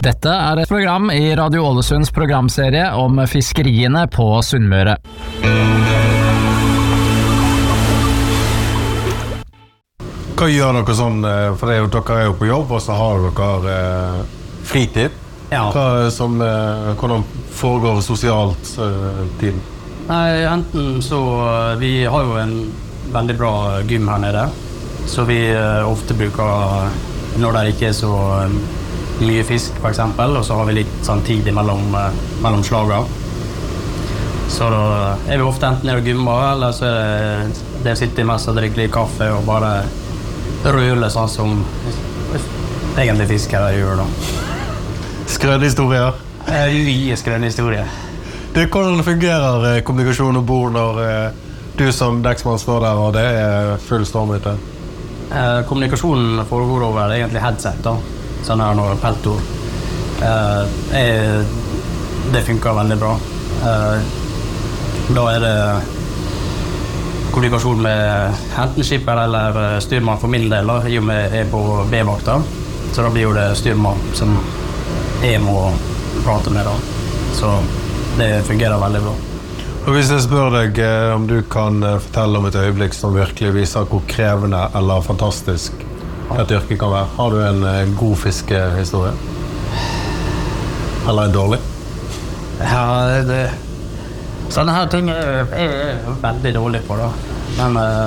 Dette et program I Radio Ålesunds programserie om fiskeriene på Sunnmøre. Hva gjør dere sånn, for dere jo på jobb, og så har dere fritid? Ja. Hvordan foregår sosialt tiden? Nei, enten så, vi har jo en veldig bra gym her nede, så vi ofte bruker, når det ikke så mye fisk for eksempel, og så har vi litt sånn tid mellom slager. Så da vi ofte enten nede og gymmer, eller så det å sitte mest og drikke litt kaffe og bare røle sånn som egentlig fiskere gjør da. Skrønhistorier? Mye skrønhistorier. Hvordan fungerer kommunikasjon og bord når du som dekksmann står der og det full storm ute? Kommunikasjonen foregår over egentlig headset da, sånn her når peltor. Det funker veldig bra. Da det kommunikasjon med enten skipper eller styrmann for min del, I og med på B-vakta, så da blir jo det styrmann som jeg må prate med da. Så det fungerer veldig bra. Og hvis jeg spør deg om du kan fortelle om et øyeblikk som virkelig viser hvor krevende eller fantastisk et yrke kan være. Har du en god fiskehistorie? Eller en dårlig? Ja, sånne her ting jeg veldig dårlig på da. Men